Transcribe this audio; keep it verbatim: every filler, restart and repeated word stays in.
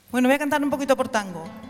Bueno, voy a cantar un poquito por tango.